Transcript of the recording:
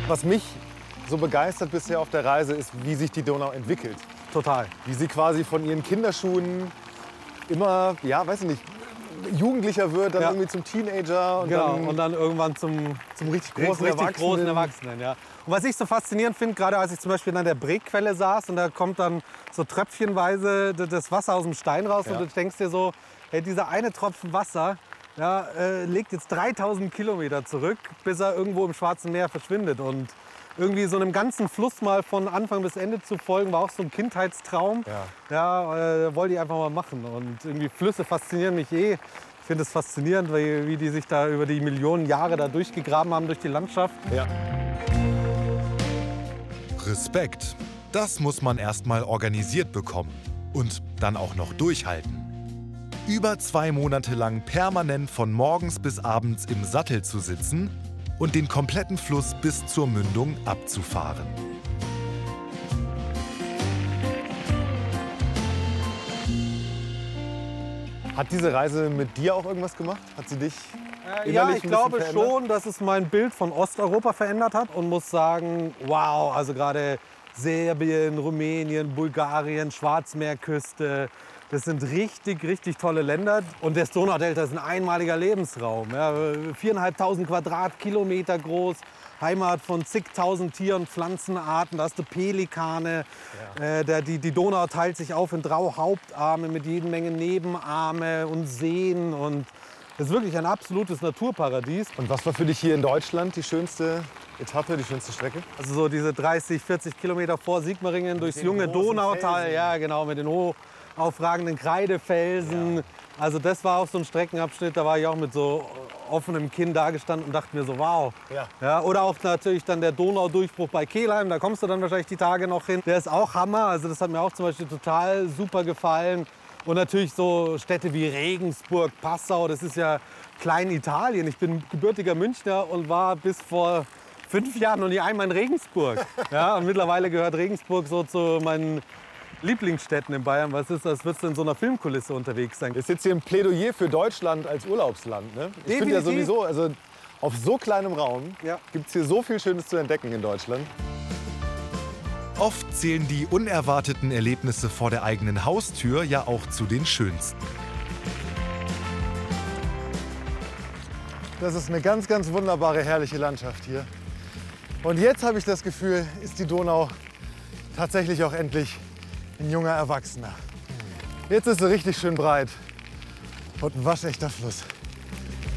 Was mich so begeistert bisher auf der Reise ist, wie sich die Donau entwickelt. Total. Wie sie quasi von ihren Kinderschuhen immer, ja, weiß ich nicht, jugendlicher wird, dann irgendwie zum Teenager und dann irgendwann zum richtig großen Erwachsenen. Ja. Und was ich so faszinierend finde, gerade als ich zum Beispiel an der Bregquelle saß und da kommt dann so tröpfchenweise das Wasser aus dem Stein raus und du denkst dir so, hey, dieser eine Tropfen Wasser legt jetzt 3000 Kilometer zurück, bis er irgendwo im Schwarzen Meer verschwindet. Und irgendwie so einem ganzen Fluss mal von Anfang bis Ende zu folgen, war auch so ein Kindheitstraum. Wollte ich einfach mal machen. Und irgendwie Flüsse faszinieren mich eh. Ich finde es faszinierend, wie die sich da über die Millionen Jahre da durchgegraben haben durch die Landschaft. Ja. Respekt, das muss man erst mal organisiert bekommen und dann auch noch durchhalten. Über 2 Monate lang permanent von morgens bis abends im Sattel zu sitzen und den kompletten Fluss bis zur Mündung abzufahren. Hat diese Reise mit dir auch irgendwas gemacht? Hat sie dich Ja, ich glaube verändert? schon, dass es mein Bild von Osteuropa verändert hat und muss sagen, wow, also gerade Serbien, Rumänien, Bulgarien, Schwarzmeerküste, das sind richtig, richtig tolle Länder. Und das Donaudelta ist ein einmaliger Lebensraum. Ja, 4.500 Quadratkilometer groß, Heimat von zigtausend Tier- und Pflanzenarten. Da hast du Pelikane. Die Donau teilt sich auf in 3 Hauptarme mit jede Menge Nebenarme und Seen. Und das ist wirklich ein absolutes Naturparadies. Und was war für dich hier in Deutschland die schönste Etappe, die schönste Strecke? Also so diese 30, 40 Kilometer vor Sigmaringen durchs junge Donautal. Felsen. Ja, genau, mit den aufragenden Kreidefelsen. Ja. Also das war auch so ein Streckenabschnitt, da war ich auch mit so offenem Kinn dagestanden und dachte mir so, wow. Ja, oder auch natürlich dann der Donaudurchbruch bei Kelheim, da kommst du dann wahrscheinlich die Tage noch hin. Der ist auch Hammer, also das hat mir auch zum Beispiel total super gefallen. Und natürlich so Städte wie Regensburg, Passau, das ist ja Kleinitalien. Ich bin gebürtiger Münchner und war bis vor 5 Jahren noch nie einmal in Regensburg. Ja, und mittlerweile gehört Regensburg so zu meinen Lieblingsstädten in Bayern. Was ist, als würdest du in so einer Filmkulisse unterwegs sein. Das ist jetzt hier ein Plädoyer für Deutschland als Urlaubsland. Ne? Ich finde ja sowieso, also auf so kleinem Raum gibt es hier so viel Schönes zu entdecken in Deutschland. Oft zählen die unerwarteten Erlebnisse vor der eigenen Haustür ja auch zu den schönsten. Das ist eine ganz, ganz wunderbare, herrliche Landschaft hier. Und jetzt habe ich das Gefühl, ist die Donau tatsächlich auch endlich ein junger Erwachsener. Jetzt ist sie richtig schön breit und ein waschechter Fluss.